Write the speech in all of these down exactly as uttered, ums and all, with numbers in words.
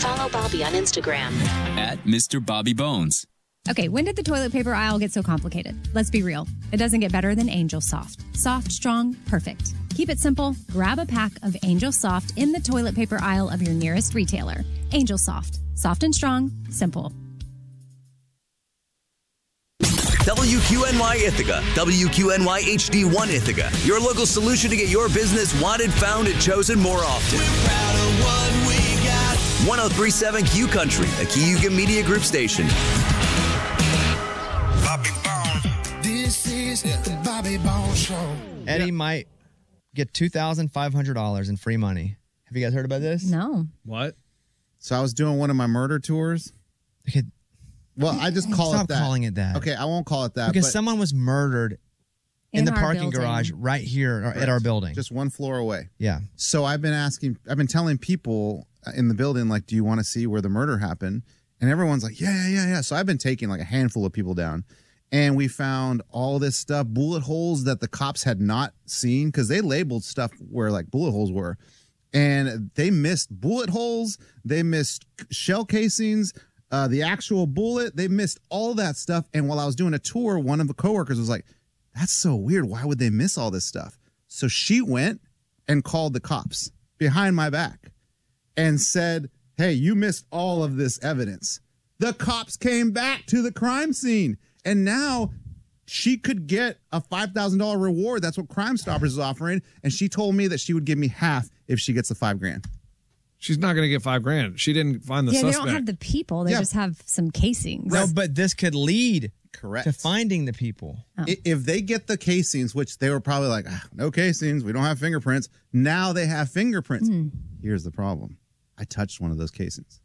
Follow Bobby on Instagram at Mister Bobby Bones. Okay, when did the toilet paper aisle get so complicated? Let's be real. It doesn't get better than Angel Soft. Soft, strong, perfect. Keep it simple. Grab a pack of Angel Soft in the toilet paper aisle of your nearest retailer. Angel Soft. Soft and strong. Simple. W Q N Y Ithaca, W Q N Y H D one Ithaca, your local solution to get your business wanted, found, and chosen more often. We're proud of what we got. one oh three point seven Q Country, a Cayuga Media Group station. Bobby Bones. This is the Bobby Bones Show. Eddie might get two thousand five hundred dollars in free money. Have you guys heard about this? No. What? So I was doing one of my murder tours. Okay. Well, I just call Stop it that. calling it that. Okay, I won't call it that. Because but someone was murdered in, In the our parking building. garage right here Correct. at our building. Just one floor away. Yeah. So I've been asking, I've been telling people in the building, like, do you want to see where the murder happened? And everyone's like, yeah, yeah, yeah, yeah. So I've been taking like a handful of people down. And we found all this stuff, bullet holes that the cops had not seen because they labeled stuff where like bullet holes were. And they missed bullet holes. They missed shell casings, uh, the actual bullet. They missed all that stuff. And while I was doing a tour, one of the coworkers was like, that's so weird. Why would they miss all this stuff? So she went and called the cops behind my back and said, hey, you missed all of this evidence. The cops came back to the crime scene. And now she could get a five thousand dollars reward. That's what Crime Stoppers is offering. And she told me that she would give me half if she gets the five grand. She's not going to get five grand. She didn't find the yeah, suspect. they don't have the people. They Yeah. just have some casings. No, but this could lead Correct. to finding the people. Oh. I- If they get the casings, which they were probably like, ah, no casings, we don't have fingerprints. Now they have fingerprints. Hmm. Here's the problem. I touched one of those casings.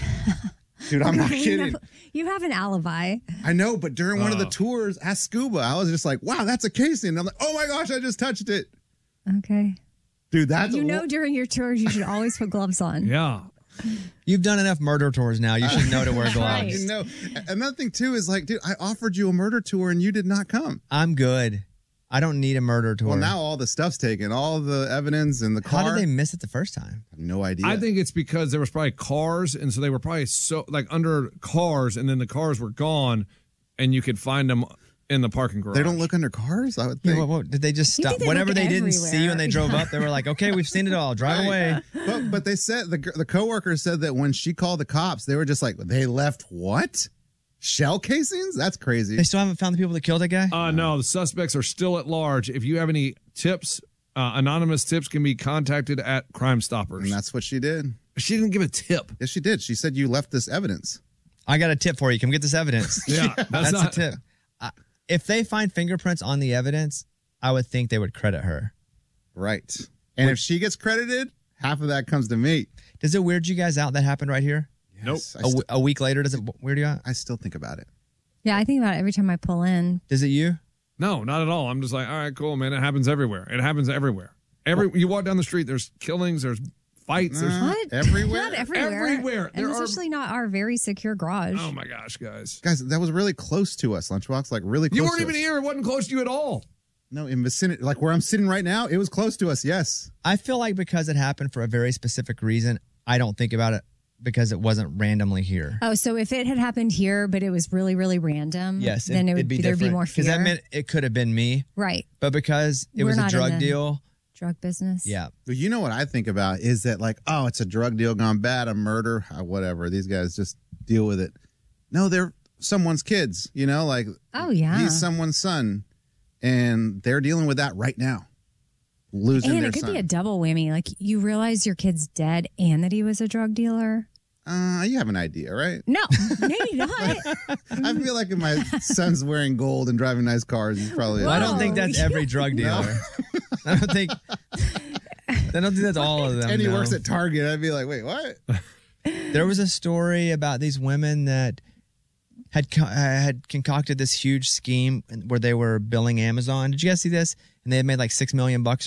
Dude, I'm not You kidding. know, you have an alibi. I know, but during one of the Oh. tours at Scuba, I was just like, wow, that's a casing. And I'm like, oh my gosh, I just touched it. Okay. Dude, that's You a- know during your tours you should always put gloves on. Yeah. You've done enough murder tours now. You should know to wear Right. gloves. You know, another thing too is like, dude, I offered you a murder tour and you did not come. I'm good. I don't need a murder tour. Well, now all the stuff's taken, all the evidence in the car. How did they miss it the first time? I have no idea. I think it's because there was probably cars, and so they were probably so like under cars, and then the cars were gone, and you could find them in the parking garage. they don't look under cars. I would Yeah, think. what, what, did they just You stop? think they Whatever look they didn't see everywhere. when they drove up, they were like, okay, we've seen it all. Drive Right. away. But, but they said the the coworker said that when she called the cops, they were just like, they left what? Shell casings? That's crazy. They still haven't found the people that killed that guy? Uh, no, the suspects are still at large. If you have any tips, uh, anonymous tips can be contacted at Crime Stoppers. And that's what she did. She didn't give a tip. Yes, she did. She said you left this evidence. I got a tip for you. Come get this evidence. Yeah, that's, That's not, a tip. I, if they find fingerprints on the evidence, I would think they would credit her. Right. And if she gets credited, half of that comes to me. Does it weird you guys out that happened right here? Nope. Yes, I, A, st- w- a week later, does it weird you out? I still think about it. Yeah, I think about it every time I pull in. Does it you? No, not at all. I'm just like, all right, cool, man. It happens everywhere. It happens everywhere. Every you walk down the street, there's killings, there's fights, there's Uh, What? Everywhere? Not everywhere. Everywhere. And There are- especially not our very secure garage. oh my gosh, guys. Guys, that was really close to us, Lunchbox. Like really close You weren't to even us. here. It wasn't close to you at all. No, in vicinity, like where I'm sitting right now, it was close to us, yes. I feel like because it happened for a very specific reason, I don't think about it because it wasn't randomly here. Oh, so if it had happened here, but it was really, really random, Yes, then it would it'd be there'd be different. more fear. Because that meant it could have been me, right. but because it We're was a not in drug the- deal, Drug business. yeah. But you know what I think about is that like, oh, it's a drug deal gone bad, a murder, uh, whatever. These guys just deal with it. No, they're someone's kids, you know, like Oh, yeah. he's someone's son, and they're dealing with that right now. Losing And their it could son. be a double whammy. Like you realize your kid's dead and that he was a drug dealer. uh, you have an idea, right? No, maybe not. I feel like if my son's wearing gold and driving nice cars, he's probably. Well, I don't Whoa. think that's every drug dealer. I don't think. I don't think that's all of them. And he no. works at Target. I'd be like, wait, what? There was a story about these women that had co- uh, had concocted this huge scheme where they were billing Amazon. Did you guys see this? And they had made like six million bucks